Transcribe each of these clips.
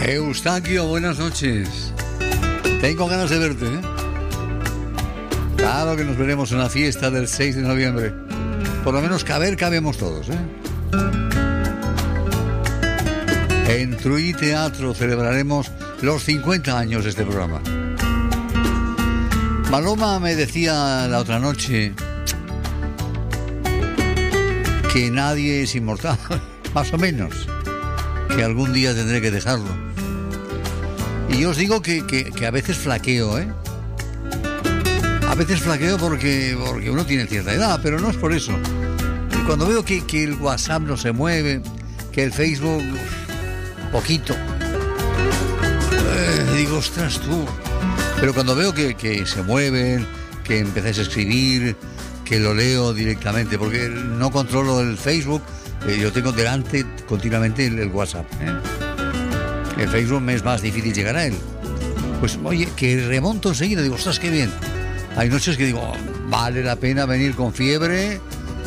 Eustaquio, buenas noches. Tengo ganas de verte, ¿eh? Claro que nos veremos en la fiesta del 6 de noviembre. Por lo menos cabemos todos, ¿eh? En Truí Teatro celebraremos los 50 años de este programa. Maloma me decía la otra noche que nadie es inmortal, más o menos, que algún día tendré que dejarlo. Y yo os digo que a veces flaqueo, ¿eh? A veces flaqueo porque uno tiene cierta edad, pero no es por eso. Y cuando veo que el WhatsApp no se mueve, que el Facebook, poquito, digo, ostras tú. Pero cuando veo que se mueven, que empezáis a escribir, que lo leo directamente, porque no controlo el Facebook, yo tengo delante continuamente el WhatsApp, ¿eh? El Facebook me es más difícil llegar a él. Pues oye, que remonto enseguida, digo, ostras, qué bien. Hay noches que digo, vale la pena venir con fiebre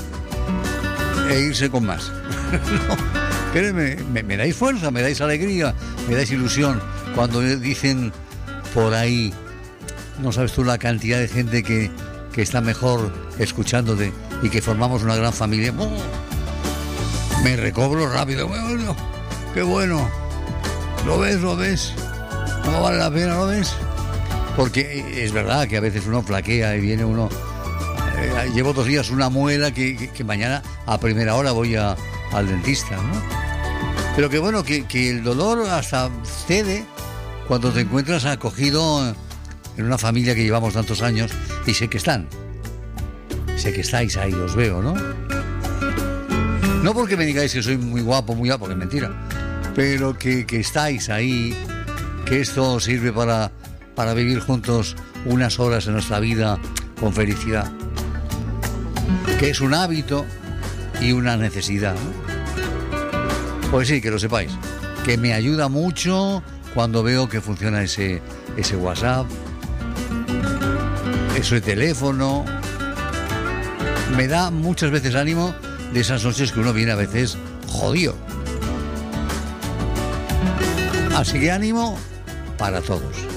e irse con más. No, créeme, me dais fuerza, me dais alegría, me dais ilusión. Cuando dicen por ahí, no sabes tú la cantidad de gente que está mejor escuchándote y que formamos una gran familia. ¡Oh! Me recobro rápido. Bueno, qué bueno. ¿Lo ves? ¿Cómo vale la pena? ¿Lo ves? Porque es verdad que a veces uno flaquea y viene uno... llevo 2 días una muela que mañana a primera hora voy al dentista, ¿no? Pero que bueno, que el dolor hasta cede cuando te encuentras acogido en una familia que llevamos tantos años y sé que estáis ahí, os veo, ¿no? No porque me digáis que soy muy guapo, que es mentira, pero que estáis ahí, que esto sirve para vivir juntos unas horas en nuestra vida con felicidad, que es un hábito y una necesidad, ¿no? Pues sí, que lo sepáis, que me ayuda mucho cuando veo que funciona ese WhatsApp, ese teléfono. Me da muchas veces ánimo de esas noches que uno viene a veces jodido. Así que ánimo para todos.